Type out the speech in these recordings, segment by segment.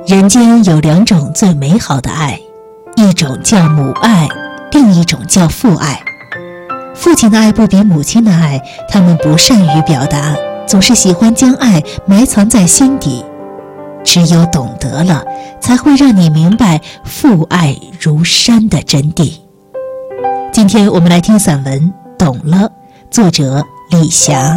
人间有两种最美好的爱，一种叫母爱，另一种叫父爱。父亲的爱不比母亲的爱，他们不善于表达，总是喜欢将爱埋藏在心底。只有懂得了，才会让你明白父爱如山的真谛。今天我们来听散文《懂了》，作者李霞。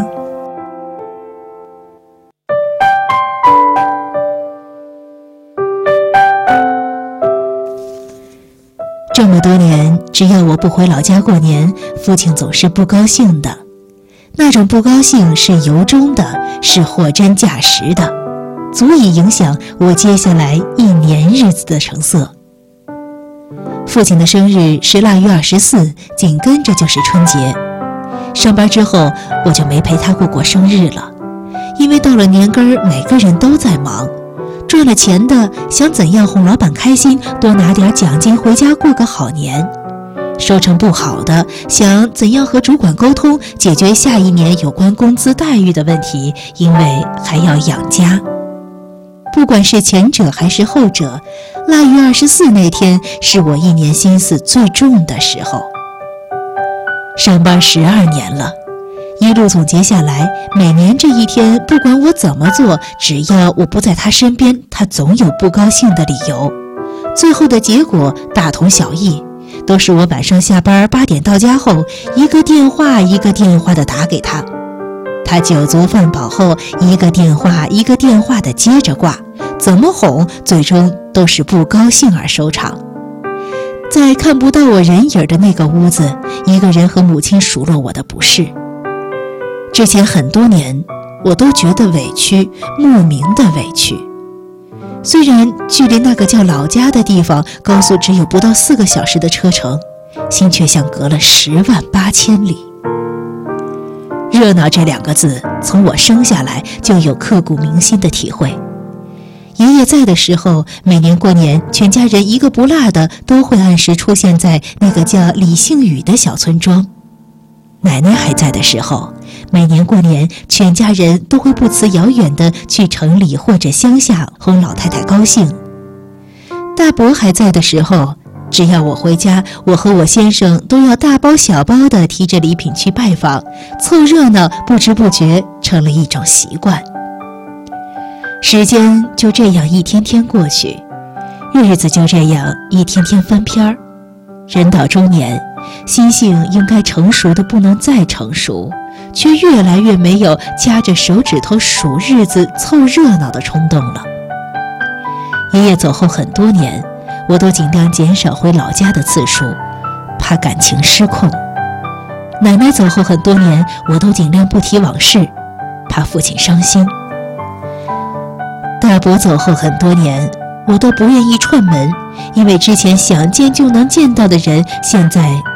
这么多年，只要我不回老家过年，父亲总是不高兴的。那种不高兴是由衷的，是货真价实的，足以影响我接下来一年日子的成色。父亲的生日是腊月24，紧跟着就是春节。上班之后，我就没陪他过生日了，因为到了年根儿，每个人都在忙。赚了钱的想怎样哄老板开心，多拿点奖金回家过个好年；收成不好的想怎样和主管沟通，解决下一年有关工资待遇的问题，因为还要养家。不管是前者还是后者，腊月24那天是我一年心思最重的时候。上班12年了，一路总结下来，每年这一天，不管我怎么做，只要我不在他身边，他总有不高兴的理由。最后的结果大同小异，都是我晚上下班8点到家后，一个电话一个电话的打给他。他酒足饭饱后，一个电话一个电话的接着挂，怎么哄，最终都是不高兴而收场。在看不到我人影的那个屋子，一个人和母亲数落我的不是。之前很多年，我都觉得委屈，莫名的委屈。虽然距离那个叫老家的地方高速只有不到4个小时的车程，心却像隔了108000里。热闹这2个字，从我生下来就有刻骨铭心的体会。爷爷在的时候，每年过年，全家人一个不落的都会按时出现在那个叫李姓宇的小村庄。奶奶还在的时候，每年过年，全家人都会不辞遥远的去城里或者乡下哄老太太高兴。大伯还在的时候，只要我回家，我和我先生都要大包小包的提着礼品去拜访，凑热闹不知不觉成了一种习惯。时间就这样一天天过去，日子就这样一天天翻篇儿。人到中年，心性应该成熟的不能再成熟，却越来越没有夹着手指头数日子凑热闹的冲动了。爷爷走后很多年，我都尽量减少回老家的次数，怕感情失控。奶奶走后很多年，我都尽量不提往事，怕父亲伤心。大伯走后很多年，我都不愿意串门，因为之前想见就能见到的人，现在